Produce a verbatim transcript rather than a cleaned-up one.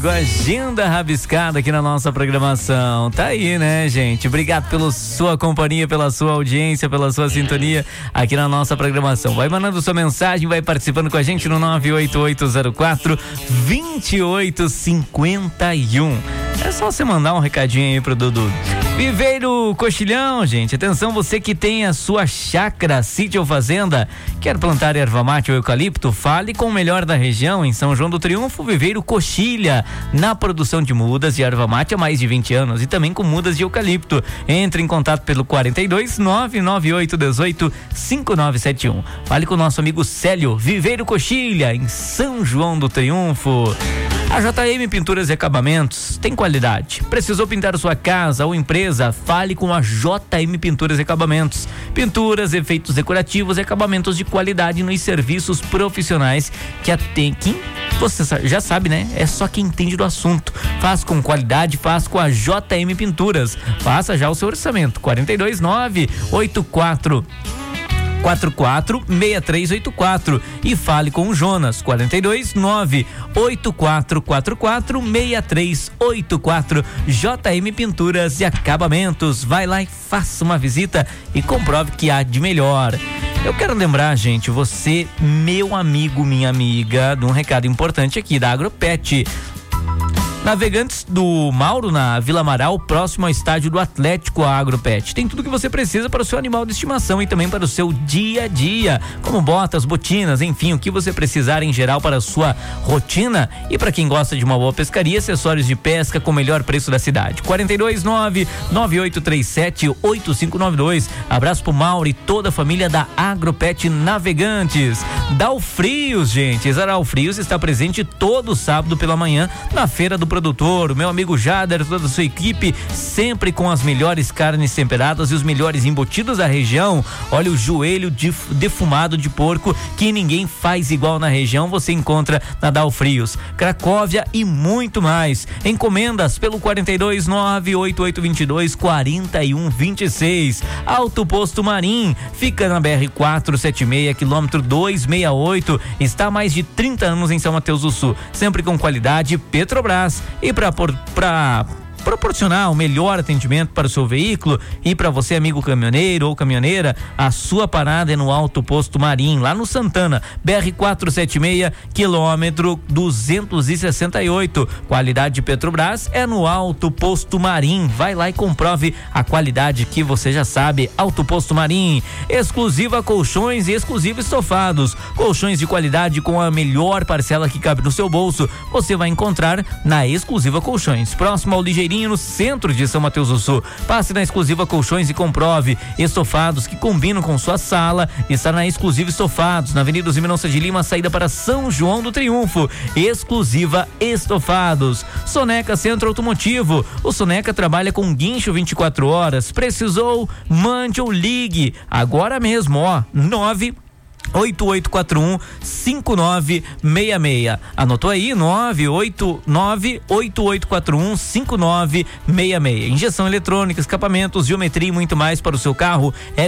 Agenda rabiscada aqui na nossa programação. Tá aí, né, gente? Obrigado pela sua companhia, pela sua audiência, pela sua sintonia aqui na nossa programação. Vai mandando sua mensagem, vai participando com a gente no nove oito oito zero quatro, dois oito cinco um. É só você mandar um recadinho aí pro Dudu. Viveiro Coxilhão, gente. Atenção, você que tem a sua chácara, sítio ou fazenda, quer plantar erva mate ou eucalipto? Fale com o melhor da região. Em São João do Triunfo, Viveiro Coxilha, na produção de mudas de erva mate há mais de vinte anos e também com mudas de eucalipto. Entre em contato pelo quarenta e dois, nove nove oito um oito, cinco nove sete um. Fale com o nosso amigo Célio. Viveiro Coxilha, em São João do Triunfo. A J M Pinturas e Acabamentos tem qualidade. Precisou pintar sua casa ou empresa? Fale com a J M Pinturas e Acabamentos. Pinturas, efeitos decorativos e acabamentos de qualidade nos serviços profissionais que atendem. Você já sabe, né? É só quem entende do assunto. Faz com qualidade, faz com a J M Pinturas. Faça já o seu orçamento. quarenta e dois, nove oito quatro quatro quatro seis três oito quatro e fale com o Jonas. Quarenta e dois, nove oito quatro quatro quatro seis três oito quatro. J M Pinturas e Acabamentos. Vai lá e faça uma visita e comprove que há de melhor. Eu quero lembrar, gente, você, meu amigo, minha amiga, de um recado importante aqui da Agropet. Navegantes do Mauro, na Vila Amaral, próximo ao estádio do Atlético, a Agropet. Tem tudo que você precisa para o seu animal de estimação e também para o seu dia a dia, como botas, botinas, enfim, o que você precisar em geral para a sua rotina. E para quem gosta de uma boa pescaria, acessórios de pesca com o melhor preço da cidade. quarenta e dois, nove nove oito três sete oito cinco nove dois. Abraço pro Mauro e toda a família da Agropet Navegantes. Dalfrios, gente. Dalfrios está presente todo sábado pela manhã na Feira do Produtor. O meu amigo Jader, toda a sua equipe, sempre com as melhores carnes temperadas e os melhores embutidos da região. Olha, o joelho de, defumado de porco que ninguém faz igual na região, você encontra na Dalfrios, Cracóvia e muito mais. Encomendas pelo quarenta e dois, nove oito oito dois dois, quatro um dois seis. Alto Posto Marim, fica na B R quatrocentos e setenta e seis, quilômetro duzentos e sessenta e oito. Está há mais de trinta anos em São Mateus do Sul, sempre com qualidade Petrobras. E para para proporcionar o melhor atendimento para o seu veículo e para você, amigo caminhoneiro ou caminhoneira, a sua parada é no Alto Posto Marim, lá no Santana, B R quatrocentos e setenta e seis, quilômetro duzentos e sessenta e oito. Qualidade de Petrobras é no Alto Posto Marim. Vai lá e comprove a qualidade que você já sabe. Alto Posto Marim. Exclusiva Colchões e Exclusiva Estofados. Colchões de qualidade com a melhor parcela que cabe no seu bolso. Você vai encontrar na Exclusiva Colchões, próximo ao Ligeirinho, no centro de São Mateus do Sul. Passe na Exclusiva Colchões e comprove. Estofados que combinam com sua sala. Está na Exclusiva Estofados, na Avenida Zimenosa de Lima, saída para São João do Triunfo. Exclusiva Estofados. Soneca Centro Automotivo. O Soneca trabalha com guincho vinte e quatro horas. Precisou? Mande ou ligue agora mesmo, ó, nove oito oito quatro um, cinco nove seis seis. Anotou aí? nove oito nove, oito oito quatro um, cinco nove seis seis. Injeção eletrônica, escapamentos, geometria e muito mais para o seu carro. É